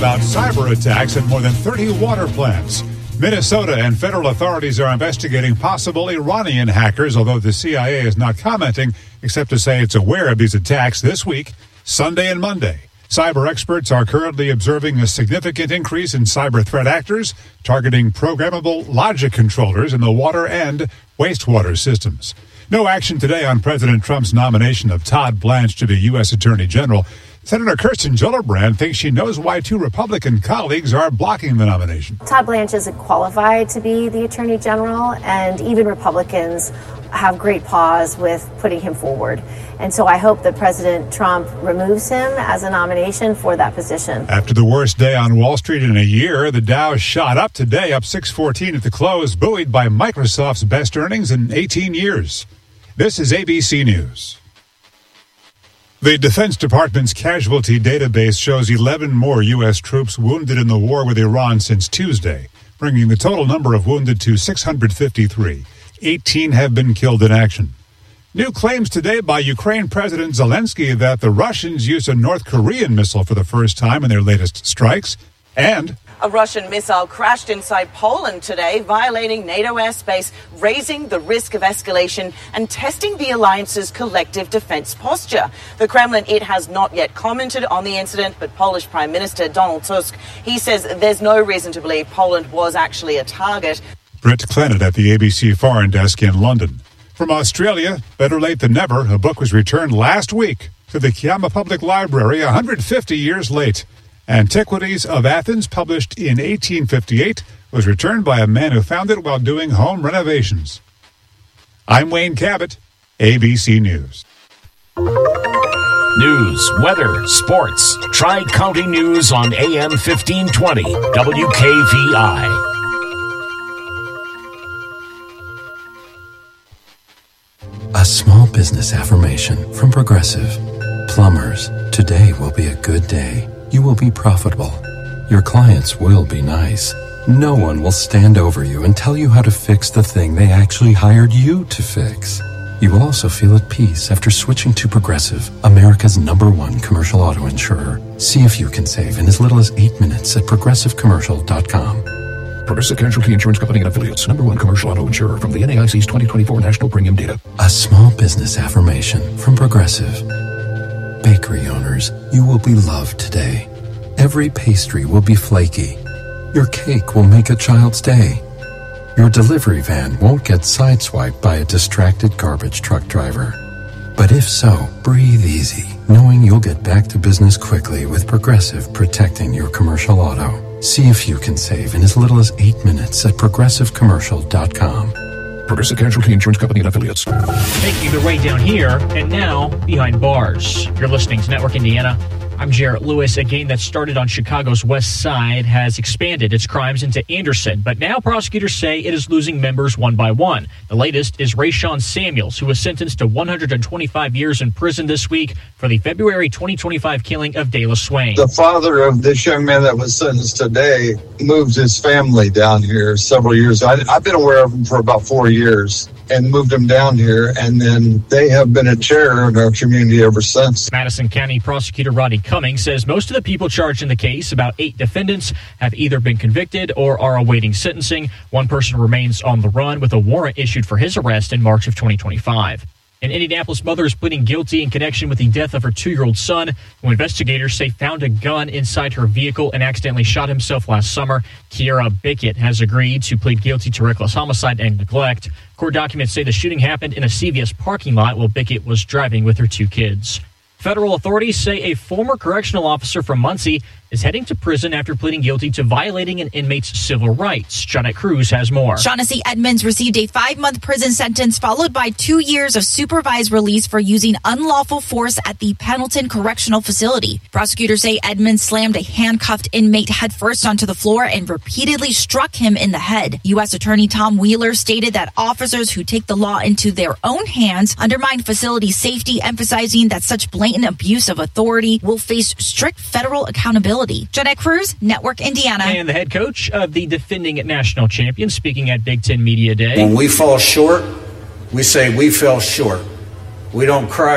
about cyber attacks at more than 30 water plants. Minnesota and federal authorities are investigating possible Iranian hackers, although the CIA is not commenting, except to say it's aware of these attacks this week, Sunday and Monday. Cyber experts are currently observing a significant increase in cyber threat actors targeting programmable logic controllers in the water and wastewater systems. No action today on President Trump's nomination of Todd Blanche to be U.S. Attorney General. Senator Kirsten Gillibrand thinks she knows why two Republican colleagues are blocking the nomination. Todd Blanche isn't qualified to be the Attorney General, and even Republicans have great pause with putting him forward. And so I hope that President Trump removes him as a nomination for that position. After the worst day on Wall Street in a year, the Dow shot up today, up 614 at the close, buoyed by Microsoft's best earnings in 18 years. This is ABC News. The Defense Department's casualty database shows 11 more U.S. troops wounded in the war with Iran since Tuesday, bringing the total number of wounded to 653. 18 have been killed in action. New claims today by Ukraine President Zelensky that the Russians used a North Korean missile for the first time in their latest strikes, and a Russian missile crashed inside Poland today, violating NATO airspace, raising the risk of escalation and testing the alliance's collective defense posture. The Kremlin, it has not yet commented on the incident, but Polish Prime Minister Donald Tusk, he says there's no reason to believe Poland was actually a target. Britt Clennett at the ABC Foreign Desk in London. From Australia, better late than never, a book was returned last week to the Kiama Public Library 150 years late. Antiquities of Athens, published in 1858, was returned by a man who found it while doing home renovations. I'm Wayne Cabot, ABC News. News, weather, sports. Tri-County News on AM 1520, WKVI. A small business affirmation from Progressive. Plumbers, today will be a good day. You will be profitable. Your clients will be nice. No one will stand over you and tell you how to fix the thing they actually hired you to fix. You will also feel at peace after switching to Progressive, America's #1 commercial auto insurer. See if you can save in as little as 8 minutes at progressivecommercial.com. Progressive Casualty Insurance Company and Affiliates, #1 commercial auto insurer from the NAIC's 2024 National Premium Data. A small business affirmation from Progressive. Bakery owners, you will be loved today. Every pastry will be flaky. Your cake will make a child's day. Your delivery van won't get sideswiped by a distracted garbage truck driver. But if so, breathe easy, knowing you'll get back to business quickly with Progressive protecting your commercial auto. See if you can save in as little as 8 minutes at progressivecommercial.com. Progressive Casualty Insurance Company and Affiliates. Making their way down here, and now behind bars. You're listening to Network Indiana. I'm Jarrett Lewis. A gang that started on Chicago's west side has expanded its crimes into Anderson, but now prosecutors say it is losing members one by one. The latest is Rayshawn Samuels, who was sentenced to 125 years in prison this week for the February 2025 killing of Dayla Swain. The father of this young man that was sentenced today moved his family down here several years. I've been aware of him for about 4 years and moved him down here, and then they have been a terror in our community ever since. Madison County Prosecutor Rodney Cummings says most of the people charged in the case, about 8 defendants, have either been convicted or are awaiting sentencing. One person remains on the run with a warrant issued for his arrest in March of 2025. An Indianapolis mother is pleading guilty in connection with the death of her 2-year-old son, who investigators say found a gun inside her vehicle and accidentally shot himself last summer. Kiera Bickett has agreed to plead guilty to reckless homicide and neglect. Court documents say the shooting happened in a CVS parking lot while Bickett was driving with her 2 kids. Federal authorities say a former correctional officer from Muncie is heading to prison after pleading guilty to violating an inmate's civil rights. Jeanette Cruz has more. Shaughnessy Edmonds received a 5-month prison sentence followed by 2 years of supervised release for using unlawful force at the Pendleton Correctional Facility. Prosecutors say Edmonds slammed a handcuffed inmate headfirst onto the floor and repeatedly struck him in the head. U.S. Attorney Tom Wheeler stated that officers who take the law into their own hands undermine facility safety, emphasizing that such blatant abuse of authority will face strict federal accountability. Jeanette Cruz, Network Indiana. And the head coach of the defending national champion speaking at Big Ten Media Day. When we fall short, we say we fell short. We don't cry